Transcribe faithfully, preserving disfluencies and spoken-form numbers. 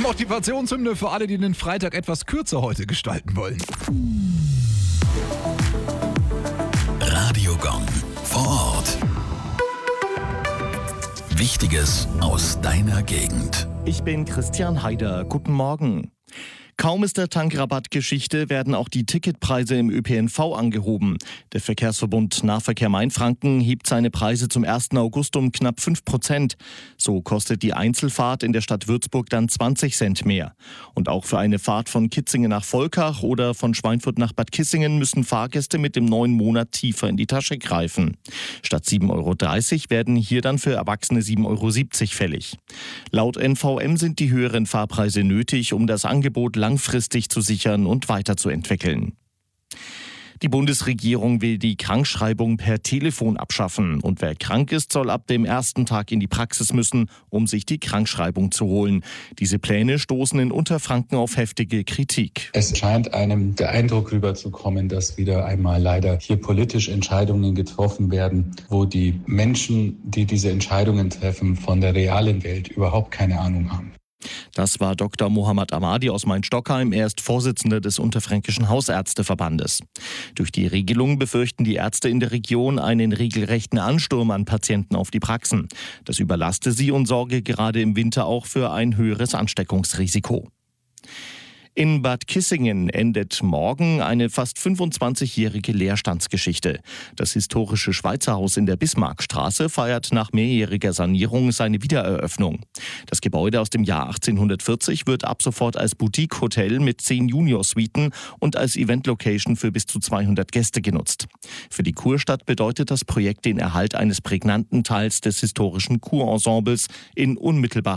Motivationshymne für alle, die den Freitag etwas kürzer heute gestalten wollen. Radio Gong vor Ort. Wichtiges aus deiner Gegend. Ich bin Christian Haider. Guten Morgen. Kaum ist der Tankrabattgeschichte, werden auch die Ticketpreise im Ö P N V angehoben. Der Verkehrsverbund Nahverkehr Mainfranken hebt seine Preise zum ersten August um knapp fünf Prozent. So kostet die Einzelfahrt in der Stadt Würzburg dann zwanzig Cent mehr. Und auch für eine Fahrt von Kitzingen nach Volkach oder von Schweinfurt nach Bad Kissingen müssen Fahrgäste mit dem neuen Monat tiefer in die Tasche greifen. Statt sieben Euro dreißig werden hier dann für Erwachsene sieben Euro siebzig fällig. Laut N V M sind die höheren Fahrpreise nötig, um das Angebot langfristig zu sichern und weiterzuentwickeln. Die Bundesregierung will die Krankschreibung per Telefon abschaffen. Und wer krank ist, soll ab dem ersten Tag in die Praxis müssen, um sich die Krankschreibung zu holen. Diese Pläne stoßen in Unterfranken auf heftige Kritik. Es scheint einem der Eindruck rüberzukommen, dass wieder einmal leider hier politisch Entscheidungen getroffen werden, wo die Menschen, die diese Entscheidungen treffen, von der realen Welt überhaupt keine Ahnung haben. Das war Doktor Mohammad Ahmadi aus Main-Stockheim. Er ist Vorsitzender des Unterfränkischen Hausärzteverbandes. Durch die Regelung befürchten die Ärzte in der Region einen regelrechten Ansturm an Patienten auf die Praxen. Das überlaste sie und sorge gerade im Winter auch für ein höheres Ansteckungsrisiko. In Bad Kissingen endet morgen eine fast fünfundzwanzigjährige Leerstandsgeschichte. Das historische Schweizer Haus in der Bismarckstraße feiert nach mehrjähriger Sanierung seine Wiedereröffnung. Das Gebäude aus dem Jahr achtzehnhundertvierzig wird ab sofort als Boutique-Hotel mit zehn Junior-Suiten und als Event-Location für bis zu zweihundert Gäste genutzt. Für die Kurstadt bedeutet das Projekt den Erhalt eines prägnanten Teils des historischen Kurensembles in unmittelbarer